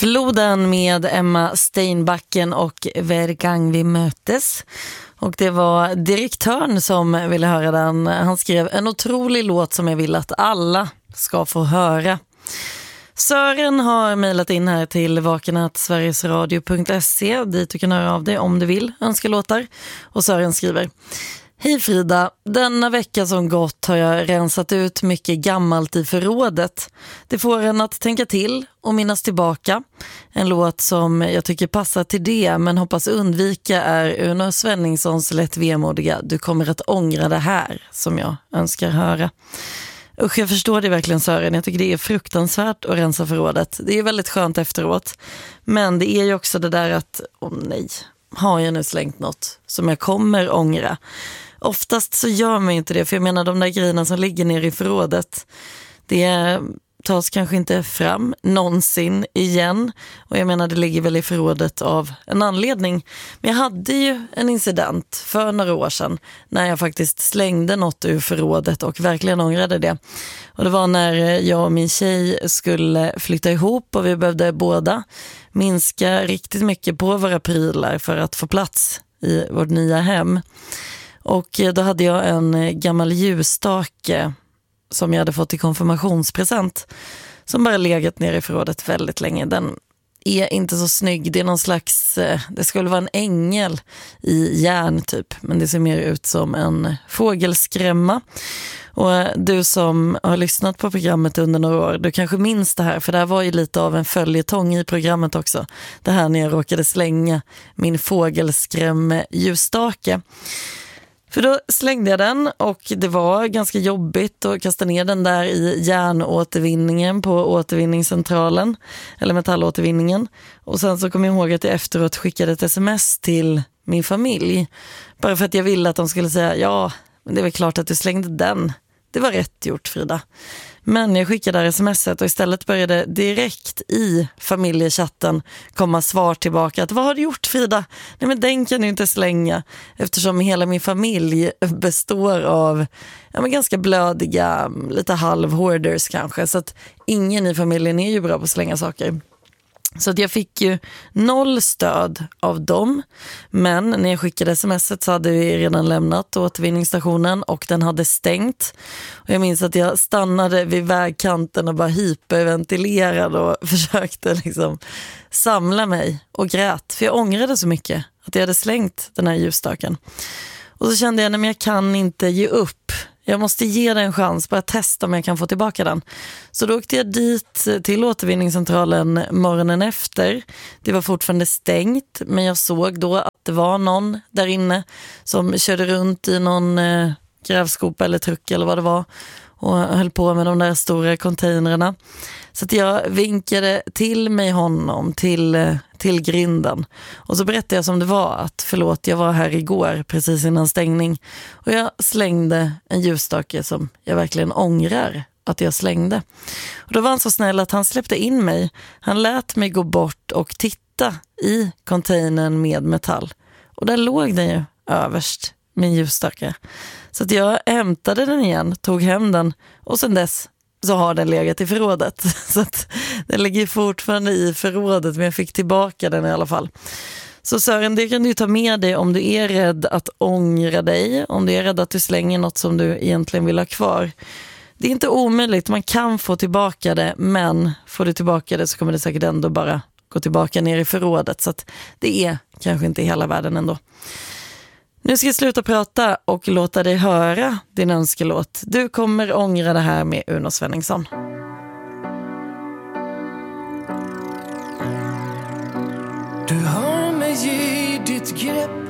Floden med Emma Steinbacken och Vergang vi mötes. Och det var direktören som ville höra den. Han skrev en otrolig låt som jag vill att alla ska få höra. Sören har mejlat in här till vakenat.sverigesradio.se dit du kan höra av dig om du vill önska låtar. Och Sören skriver: Hej Frida, denna vecka som gått har jag rensat ut mycket gammalt i förrådet. Det får en att tänka till och minnas tillbaka. En låt som jag tycker passar till det men hoppas undvika är Uno Svenningssons lätt vemodiga Du kommer att ångra det här som jag önskar höra. Usch, jag förstår det verkligen Sören. Jag tycker det är fruktansvärt att rensa förrådet. Det är väldigt skönt efteråt. Men det är ju också det där att, nej, har jag nu slängt något som jag kommer ångra? Oftast så gör man inte det, för jag menar de där grejerna som ligger nere i förrådet, det tas kanske inte fram någonsin igen. Och jag menar det ligger väl i förrådet av en anledning. Men jag hade ju en incident för några år sedan när jag faktiskt slängde något ur förrådet och verkligen ångrade det. Och det var när jag och min tjej skulle flytta ihop och vi behövde båda minska riktigt mycket på våra prylar för att få plats i vårt nya hem. Och då hade jag en gammal ljusstake som jag hade fått i konfirmationspresent som bara legat ner i förrådet väldigt länge. Den är inte så snygg. Det är någon slags, det skulle vara en ängel i järn typ, men det ser mer ut som en fågelskrämma. Och du som har lyssnat på programmet under några år, du kanske minns det här, för det här var ju lite av en följetong i programmet också. Det här när jag råkade slänga min fågelskräm-ljusstake. För då slängde jag den och det var ganska jobbigt att kasta ner den där i järnåtervinningen på återvinningscentralen, eller metallåtervinningen. Och sen så kom jag ihåg att jag efteråt skickade ett sms till min familj. Bara för att jag ville att de skulle säga, ja, men det är väl klart att du slängde den. Det var rätt gjort Frida. Men jag skickade där smset och istället började direkt i familjechatten komma svar tillbaka att vad har du gjort Frida? Nej men den kan du inte slänga, eftersom hela min familj består av ganska blödiga, lite halv-hoarders kanske, så att ingen i familjen är ju bra på att slänga saker. Så att jag fick ju 0 stöd av dem. Men när jag skickade smset så hade vi redan lämnat återvinningsstationen och den hade stängt. Och jag minns att jag stannade vid vägkanten och bara hyperventilerade och försökte liksom samla mig och grät. För jag ångrade så mycket att jag hade slängt den här ljusstaken. Och så kände jag att jag kan inte ge upp. Jag måste ge den en chans, bara testa om jag kan få tillbaka den. Så då åkte jag dit till återvinningscentralen morgonen efter. Det var fortfarande stängt, men jag såg då att det var någon där inne som körde runt i någon grävskopa eller truck eller vad det var och höll på med de där stora containrarna. Så att jag vinkade till mig honom till grinden. Och så berättade jag som det var att förlåt, jag var här igår precis innan stängning. Och jag slängde en ljusstake som jag verkligen ångrar att jag slängde. Och då var han så snäll att han släppte in mig. Han lät mig gå bort och titta i containern med metall. Och där låg den ju överst, min ljusstake. Så att jag hämtade den igen, tog hem den och sen dess så har den legat i förrådet. Så att den ligger fortfarande i förrådet, men jag fick tillbaka den i alla fall. Så Sören, det kan du ta med dig om du är rädd att ångra dig, om du är rädd att du slänger något som du egentligen vill ha kvar. Det är inte omöjligt, man kan få tillbaka det, men får du tillbaka det så kommer det säkert ändå bara gå tillbaka ner i förrådet. Så att det är kanske inte hela världen ändå. Nu ska jag sluta prata och låta dig höra din önskelåt. Du kommer ångra det här med Uno Svenningsson. Du har mig i ditt grepp,